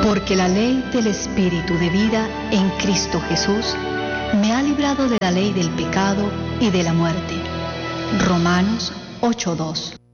Porque la ley del Espíritu de vida en Cristo Jesús me ha librado de la ley del pecado y de la muerte. Romanos 8:2.